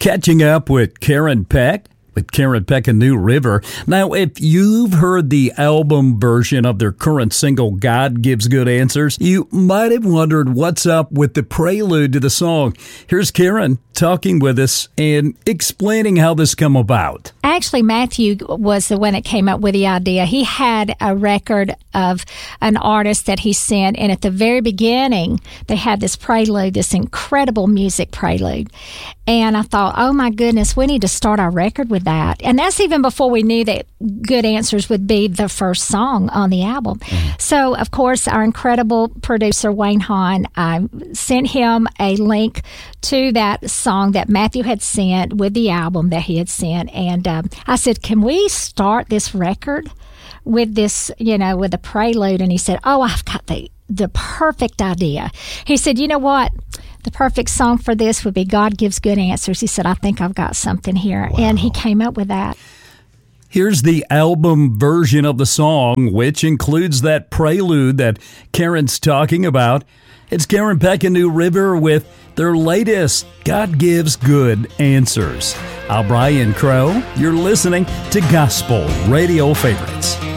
Catching up with Karen Peck. With Karen Peck and New River. Now, if you've heard the album version of their current single, God Gives Good Answers, you might have wondered what's up with the prelude to the song. Here's Karen talking with us and explaining how this come about. Actually, Matthew was the one that came up with the idea. He had a record of an artist that he sent, and at the very beginning, they had this prelude, this incredible music prelude. And I thought, oh my goodness, we need to start our record with that. And that's even before we knew that Good Answers would be the first song on the album. So, of course, our incredible producer, Wayne Hahn, I sent him a link to that song that Matthew had sent with the album that he had sent. And I said, can we start this record with this, with the prelude? And he said, oh, I've got the perfect idea. He said, you know what? The perfect song for this would be God Gives Good Answers. He said, I think I've got something here. Wow. And he came up with that. Here's the album version of the song, which includes that prelude that Karen's talking about. It's Karen Peck and New River with their latest, God Gives Good Answers. I'm Brian Crow. You're listening to Gospel Radio Favorites.